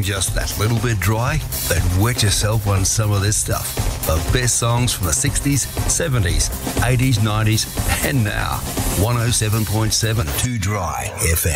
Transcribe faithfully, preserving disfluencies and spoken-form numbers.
feeling just that little bit dry? Then wet yourself on some of this stuff. The best songs from the sixties, seventies, eighties, nineties, and now. one oh seven point seven Too Dry F M.